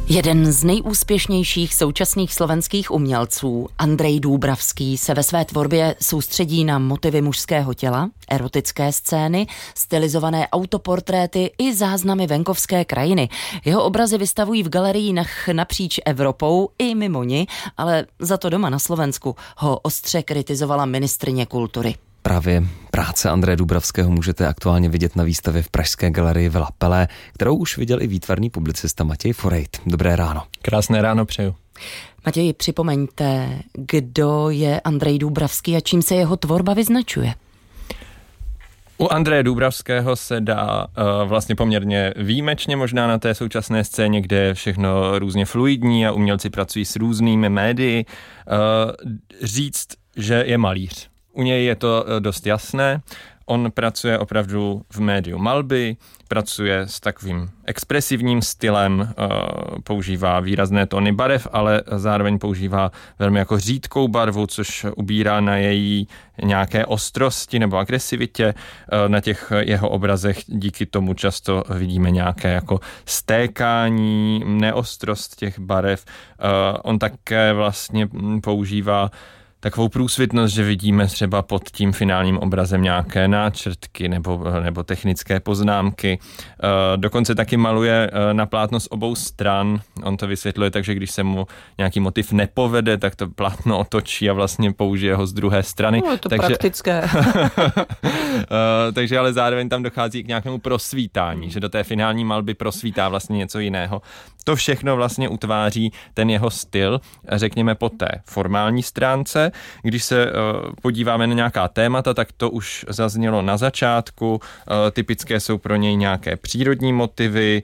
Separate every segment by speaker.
Speaker 1: Jeden z nejúspěšnějších současných slovenských umělců, Andrej Dúbravský, se ve své tvorbě soustředí na motivy mužského těla, erotické scény, stylizované autoportréty i záznamy venkovské krajiny. Jeho obrazy vystavují v galeriích napříč Evropou i mimo ní, ale za to doma na Slovensku ho ostře kritizovala ministryně kultury.
Speaker 2: Právě práce Andreje Dúbravského můžete aktuálně vidět na výstavě v pražské galerii Villa Pelé, kterou už viděl i výtvarný publicista Matěj Forejt. Dobré ráno.
Speaker 3: Krásné ráno přeju.
Speaker 1: Matěj, připomeňte, kdo je Andrej Dúbravský a čím se jeho tvorba vyznačuje?
Speaker 3: U Andreje Dúbravského se dá vlastně poměrně výjimečně možná na té současné scéně, kde je všechno různě fluidní a umělci pracují s různými médii, říct, že je malíř. U něj je to dost jasné. On pracuje opravdu v médiu malby, pracuje s takovým expresivním stylem, používá výrazné tóny barev, ale zároveň používá velmi jako řídkou barvu, což ubírá na její nějaké ostrosti nebo agresivitě. Na těch jeho obrazech díky tomu často vidíme nějaké jako stékání, neostrost těch barev. On také vlastně používá takovou průsvitnost, že vidíme třeba pod tím finálním obrazem nějaké náčrtky nebo technické poznámky. Dokonce taky maluje na plátno z obou stran. On to vysvětluje tak, že když se mu nějaký motiv nepovede, tak to plátno otočí a vlastně použije ho z druhé strany.
Speaker 1: No, je to praktické.
Speaker 3: Takže ale zároveň tam dochází k nějakému prosvítání, že do té finální malby prosvítá vlastně něco jiného. To všechno vlastně utváří ten jeho styl, řekněme po té formální stránce. Když se podíváme na nějaká témata, tak to už zaznělo na začátku. Typické jsou pro něj nějaké přírodní motivy,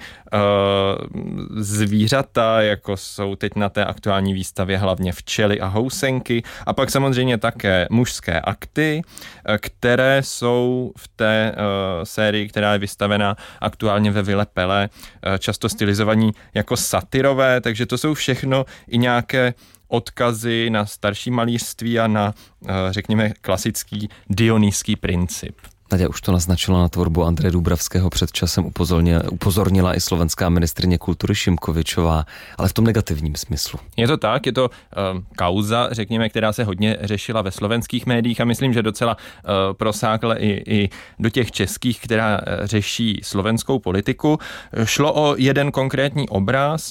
Speaker 3: zvířata, jako jsou teď na té aktuální výstavě hlavně včely a housenky. A pak samozřejmě také mužské akty, které jsou v té sérii, která je vystavena aktuálně ve Ville Pelé, často stylizovaní jako satyrové, takže to jsou všechno i nějaké odkazy na starší malířství a na, řekněme, klasický dionýský princip.
Speaker 2: Naděja už to naznačila, na tvorbu Andreje Dúbravského před časem upozornila i slovenská ministryně kultury Šimkovičová, ale v tom negativním smyslu.
Speaker 3: Je to tak, je to kauza, řekněme, která se hodně řešila ve slovenských médiích a myslím, že docela prosákla i do těch českých, která řeší slovenskou politiku. Šlo o jeden konkrétní obraz,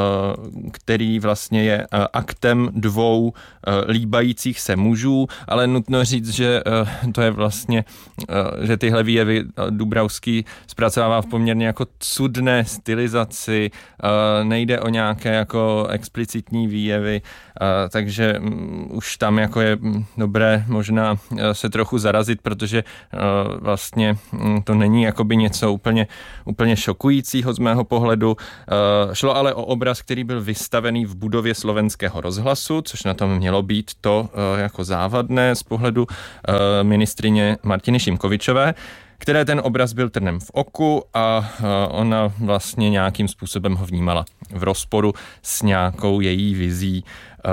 Speaker 3: který vlastně je aktem dvou líbajících se mužů, ale nutno říct, že to je vlastně že tyhle výjevy Dúbravský zpracovává v poměrně jako cudné stylizaci, nejde o nějaké jako explicitní výjevy, takže už tam jako je dobré možná se trochu zarazit, protože vlastně to není jakoby něco úplně šokujícího z mého pohledu. Šlo ale o obraz, který byl vystavený v budově Slovenského rozhlasu, což na tom mělo být to jako závadné z pohledu ministryně Martiny Šimkovičové, které ten obraz byl trnem v oku a ona vlastně nějakým způsobem ho vnímala v rozporu s nějakou její vizí,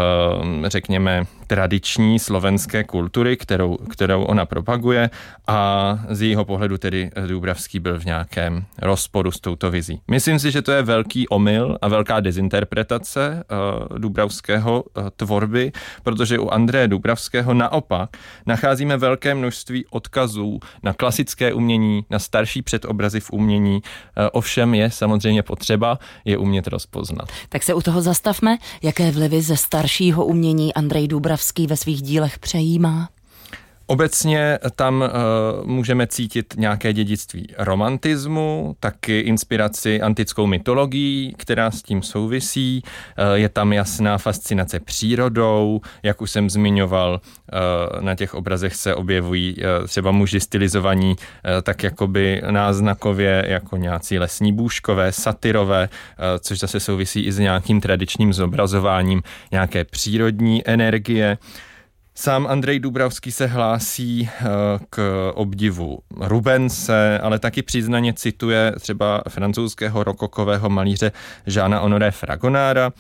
Speaker 3: řekněme, tradiční slovenské kultury, kterou ona propaguje, a z jejího pohledu tedy Dúbravský byl v nějakém rozporu s touto vizí. Myslím si, že to je velký omyl a velká dezinterpretace Dúbravského tvorby, protože u Andreje Dúbravského naopak nacházíme velké množství odkazů na klasické umění, na starší předobrazy v umění. Ovšem je samozřejmě potřeba je umět rozpoznat.
Speaker 1: Tak se u toho zastavme, jaké vlivy ze staršího umění Andrej Dúbravský ve svých dílech přejímá?
Speaker 3: Obecně tam můžeme cítit nějaké dědictví romantismu, taky inspiraci antickou mytologií, která s tím souvisí. Je tam jasná fascinace přírodou, jak už jsem zmiňoval, na těch obrazech se objevují třeba muži stylizovaní tak jakoby náznakově jako nějací lesní bůžkové, satyrové, což zase souvisí i s nějakým tradičním zobrazováním nějaké přírodní energie. Sám Andrej Dúbravský se hlásí k obdivu Rubense, ale taky přiznaně cituje třeba francouzského rokokového malíře Jeana Honoré Fragonára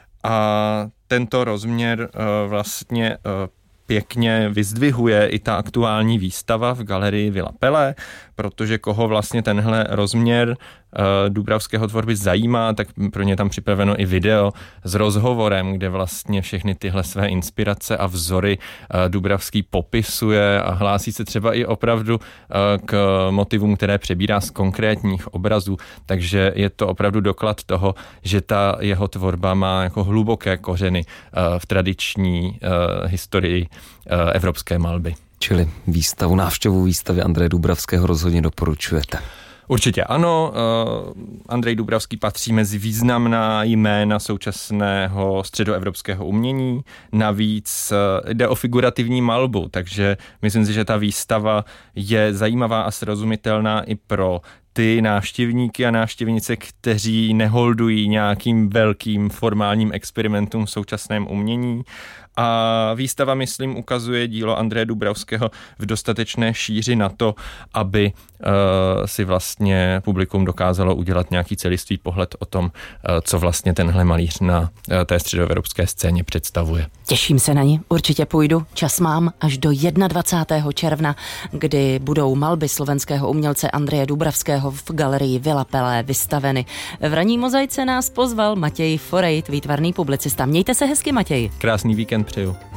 Speaker 3: a tento rozměr vlastně pěkně vyzdvihuje i ta aktuální výstava v galerii Villa Pelé, protože koho vlastně tenhle rozměr dubravského tvorby zajímá, tak pro ně tam připraveno i video s rozhovorem, kde vlastně všechny tyhle své inspirace a vzory Dubravský popisuje a hlásí se třeba i opravdu k motivům, které přebírá z konkrétních obrazů, takže je to opravdu doklad toho, že ta jeho tvorba má jako hluboké kořeny v tradiční historii evropské malby.
Speaker 2: Čili návštěvu výstavy Andreje Dubravského rozhodně doporučujete.
Speaker 3: Určitě ano, Andrej Dubravský patří mezi významná jména současného středoevropského umění, navíc jde o figurativní malbu, takže myslím si, že ta výstava je zajímavá a srozumitelná i pro ty návštěvníky a návštěvnice, kteří neholdují nějakým velkým formálním experimentům v současném umění. A výstava, myslím, ukazuje dílo Andreje Dubravského v dostatečné šíři na to, aby si vlastně publikum dokázalo udělat nějaký celistvý pohled o tom, co vlastně tenhle malíř na té středoevropské scéně představuje.
Speaker 1: Těším se na ní, určitě půjdu. Čas mám až do 21. června, kdy budou malby slovenského umělce Andreje Dubravského v galerii Villa Pelé vystaveny. V ranní mozaice nás pozval Matěj Forejt, výtvarný publicista. Mějte se hezky, Matěj.
Speaker 3: Krásný víkend přeju.